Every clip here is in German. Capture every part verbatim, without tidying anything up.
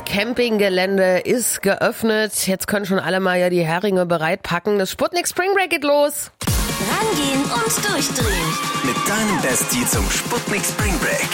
Campinggelände ist geöffnet. Jetzt können schon alle mal ja die Heringe bereitpacken. Das Sputnik Spring Break geht los. Rangehen und durchdrehen. Mit deinem Bestie zum Sputnik Spring Break.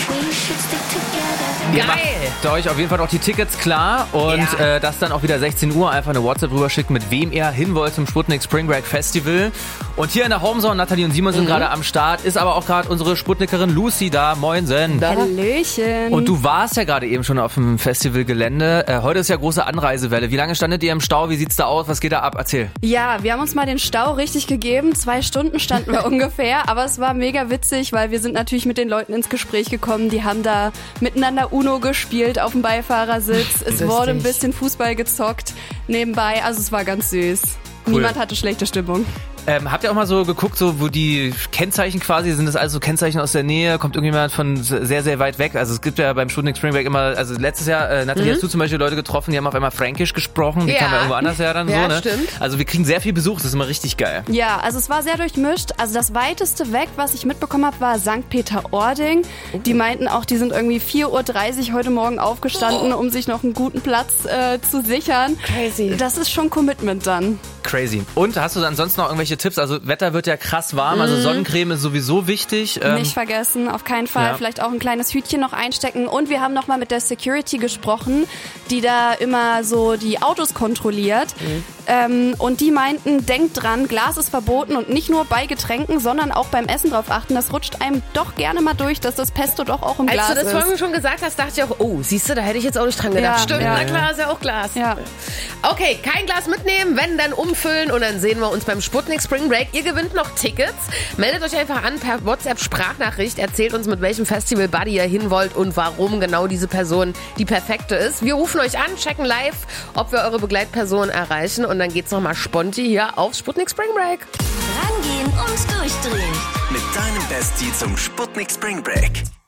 Ihr Geil. macht euch auf jeden Fall noch die Tickets klar und Ja. äh, das dann auch wieder sechzehn Uhr einfach eine WhatsApp rüberschicken, mit wem ihr hin wollt zum Sputnik Spring Break Festival. Und hier in der Homezone, Nathalie und Simon sind Mhm. gerade am Start, ist aber auch gerade unsere Sputnikerin Lucy da. Moinsen. Hallöchen. Und du warst ja gerade eben schon auf dem Festivalgelände. Äh, heute ist ja große Anreisewelle. Wie lange standet ihr im Stau? Wie sieht's da aus? Was geht da ab? Erzähl. Ja, wir haben uns mal den Stau richtig gegeben. Zwei Stunden standen wir ungefähr. Aber es war mega witzig, weil wir sind natürlich mit den Leuten ins Gespräch gekommen. Die haben da miteinander Uno gespielt auf dem Beifahrersitz. Es Lustig. wurde ein bisschen Fußball gezockt nebenbei. Also es war ganz süß. Cool. Niemand hatte schlechte Stimmung. Ähm, habt ihr auch mal so geguckt, so wo die Kennzeichen quasi, sind das also Kennzeichen aus der Nähe? Kommt irgendjemand von sehr, sehr weit weg? Also es gibt ja beim Sputnik Spring Break immer, also letztes Jahr, äh, Nathalie, hast du zum Beispiel Leute getroffen, die haben auf einmal Fränkisch gesprochen, die Ja. kamen ja irgendwo anders her dann Ja, so, ne? stimmt. Also wir kriegen sehr viel Besuch, das ist immer richtig geil. Ja, also es war sehr durchmischt. Also das weiteste weg, was ich mitbekommen habe, war Sankt Peter-Ording. Die meinten auch, die sind irgendwie vier Uhr dreißig heute Morgen aufgestanden, um sich noch einen guten Platz äh, zu sichern. Crazy. Das ist schon Commitment dann. Crazy. Und hast du ansonsten noch irgendwelche Tipps? Also Wetter wird ja krass warm, also Sonnencreme ist sowieso wichtig. Ähm, Nicht vergessen, auf keinen Fall. ja. Vielleicht auch ein kleines Hütchen noch einstecken. Und wir haben nochmal mit der Security gesprochen, die da immer so die Autos kontrolliert. Ähm, und die meinten, denkt dran, Glas ist verboten und nicht nur bei Getränken, sondern auch beim Essen drauf achten. Das rutscht einem doch gerne mal durch, dass das Pesto doch auch im Als Glas du das ist. vorhin schon gesagt hast, dachte ich auch, oh, siehst du, da hätte ich jetzt auch nicht dran gedacht. Ja, Stimmt, ja. na klar, ist ja auch Glas. Ja. Okay, kein Glas mitnehmen, wenn, dann umfüllen und dann sehen wir uns beim Sputnik Spring Break. Ihr gewinnt noch Tickets. Meldet euch einfach an per WhatsApp-Sprachnachricht. Erzählt uns, mit welchem Festival Buddy ihr hin wollt und warum genau diese Person die perfekte ist. Wir rufen euch an, checken live, ob wir eure Begleitperson erreichen und dann geht's nochmal Sponti hier auf Sputnik Spring Break. Rangehen und durchdrehen. Mit deinem Bestie zum Sputnik Spring Break.